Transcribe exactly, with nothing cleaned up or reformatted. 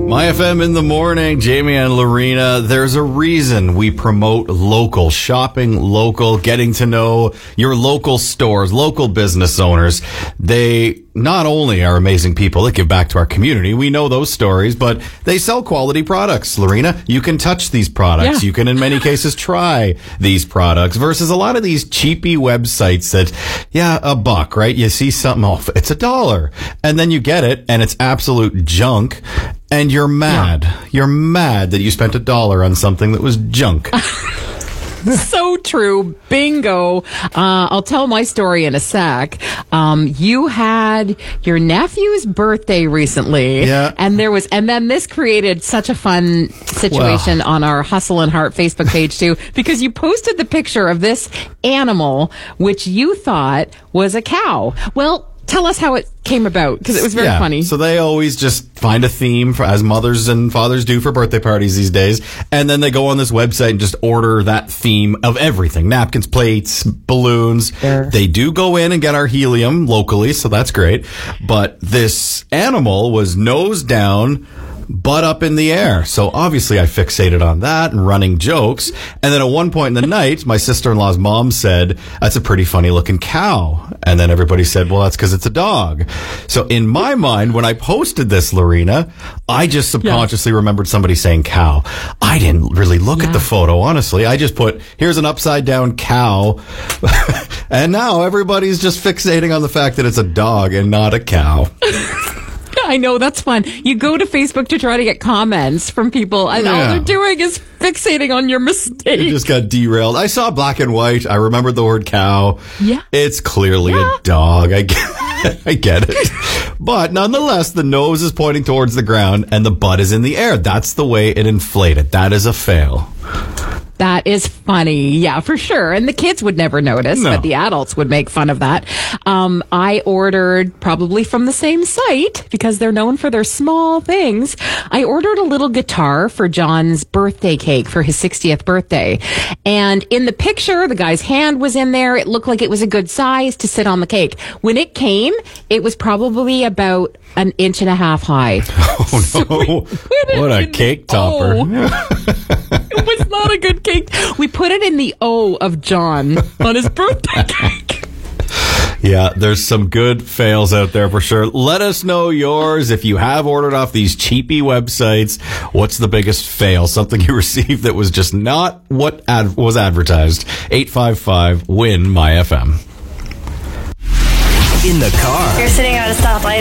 My F M in the morning, Jamie and Lorena. There's a reason we promote local shopping, local, getting to know your local stores, local business owners. They not only are amazing people that give back to our community, we know those stories, but they sell quality products. Lorena, you can touch these products. Yeah. You can, in many cases, try these products versus a lot of these cheapy websites that, yeah, a buck, right? You see something off, it's a dollar. And then you get it and it's absolute junk. And you're mad. Yeah. You're mad that you spent a dollar on something that was junk. So true. Bingo. Uh, I'll tell my story in a sec. Um, you had your nephew's birthday recently. Yeah. And there was, and then this created such a fun situation well. on our Hustle and Heart Facebook page too, because you posted the picture of this animal, which you thought was a cow. Well, tell us how it came about, because it was very yeah, funny. So they always just find a theme, for, as mothers and fathers do for birthday parties these days, and then they go on this website and just order that theme of everything. Napkins, plates, balloons. Sure. They do go in and get our helium locally, so that's great. But this animal was nose down, butt up in the air. So obviously I fixated on that and running jokes. And then at one point in the night, my sister-in-law's mom said, that's a pretty funny looking cow. And then everybody said, well, that's because it's a dog. So in my mind, when I posted this, Lorena, I just subconsciously yeah. remembered somebody saying cow. I didn't really look yeah. at the photo, honestly. I just put, here's an upside down cow. And now everybody's just fixating on the fact that it's a dog and not a cow. I know, that's fun. You go to Facebook to try to get comments from people, and yeah. all they're doing is fixating on your mistake. You just got derailed. I saw black and white. I remembered the word cow. Yeah. It's clearly yeah. a dog. I get, I get it. But nonetheless, the nose is pointing towards the ground and the butt is in the air. That's the way it inflated. That is a fail. That is funny. Yeah, for sure. And the kids would never notice, no. but the adults would make fun of that. Um, I ordered, probably from the same site, because they're known for their small things, I ordered a little guitar for John's birthday cake for his sixtieth birthday. And in the picture, the guy's hand was in there. It looked like it was a good size to sit on the cake. When it came, it was probably about an inch and a half high. Oh, no. So what a cake topper. It was not a good cake. We put it in the O of John on his birthday cake. Yeah, there's some good fails out there for sure. Let us know yours. If you have ordered off these cheapy websites, what's the biggest fail? Something you received that was just not what ad- was advertised. eight five five, W I N, M Y F M. In the car. You're sitting at a stoplight.